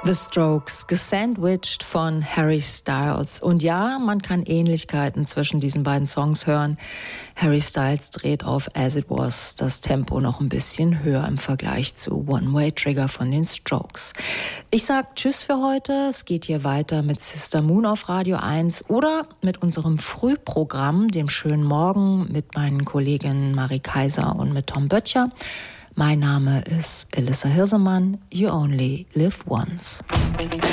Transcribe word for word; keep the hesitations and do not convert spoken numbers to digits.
The Strokes, gesandwiched von Harry Styles. Und ja, man kann Ähnlichkeiten zwischen diesen beiden Songs hören. Harry Styles dreht auf As It Was das Tempo noch ein bisschen höher im Vergleich zu One Way Trigger von den Strokes. Ich sag Tschüss für heute. Es geht hier weiter mit Sister Moon auf Radio eins oder mit unserem Frühprogramm, dem schönen Morgen, mit meinen Kolleginnen Marie Kaiser und mit Tom Böttcher. Mein Name ist Elissa Hirsemann. You only live once.